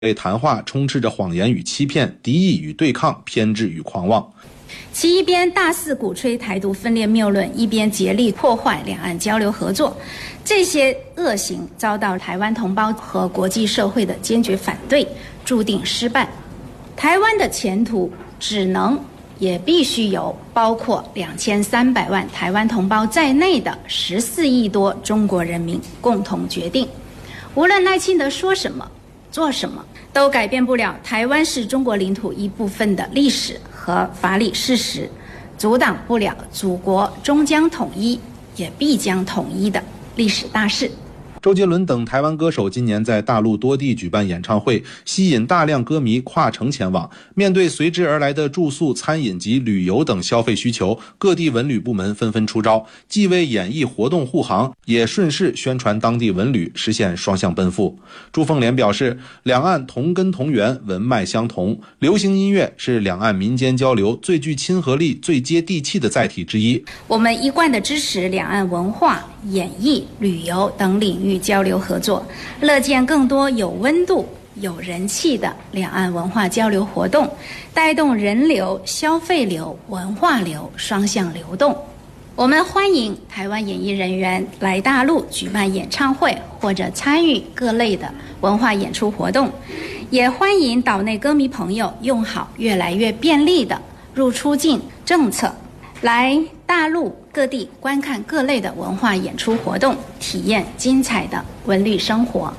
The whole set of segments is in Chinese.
类谈话充斥着谎言与欺骗、敌意与对抗、偏执与狂妄。 其一边大肆鼓吹台独分裂谬论，一边竭力破坏两岸交流合作，这些恶行遭到台湾同胞和国际社会的坚决反对，注定失败。台湾的前途只能也必须由包括2300万台湾同胞在内的14亿多中国人民共同决定。无论赖清德说什么做什么，都改变不了台湾是中国领土一部分的历史和法理事实，阻挡不了祖国终将统一也必将统一的历史大势。 周杰伦等台湾歌手今年在大陆多地举办演唱会，吸引大量歌迷跨城前往。面对随之而来的住宿、餐饮及旅游等消费需求，各地文旅部门纷纷出招，既为演艺活动护航，也顺势宣传当地文旅，实现双向奔赴。朱凤莲表示，两岸同根同源，文脉相同，流行音乐是两岸民间交流最具亲和力、最接地气的载体之一。 我们一贯地支持两岸文化、演艺、旅游等领域交流合作，乐见更多有温度、有人气的两岸文化交流活动，带动人流、消费流、文化流双向流动。我们欢迎台湾演艺人员来大陆举办演唱会或者参与各类的文化演出活动，也欢迎岛内歌迷朋友用好越来越便利的入出境政策，来大陆各地观看各类的文化演出活动，体验精彩的文旅生活。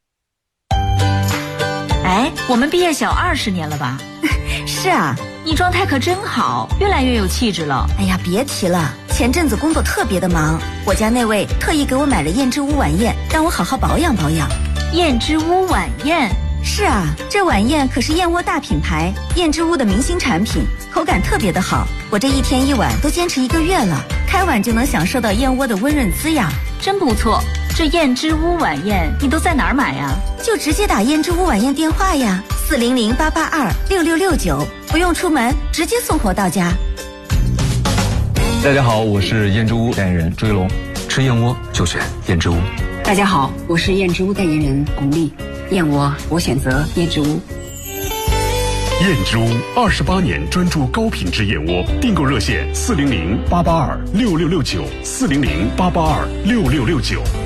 哎，我们毕业小20年了吧？ 是啊， 你状态可真好，越来越有气质了。 哎呀，别提了，前阵子工作特别的忙，我家那位特意给我买了燕之屋晚宴，让我好好保养保养。 燕之屋晚宴？ 是啊，这晚宴可是燕窝大品牌燕之屋的明星产品，口感特别的好，我这一天一碗都坚持1个月了，开碗就能享受到燕窝的温润滋养， 真不错。这燕之屋晚宴你都在哪儿买呀？ 就直接打燕之屋晚宴电话呀，400-882-6669，不用出门，直接送货到家。 大家好，我是燕之屋代言人朱一龙，吃燕窝就选燕之屋。 大家好，我是燕之屋代言人巩俐，燕窝我选择燕之屋。 燕之屋28年专注高品质燕窝，订购热线400-882-6669，400-882-6669。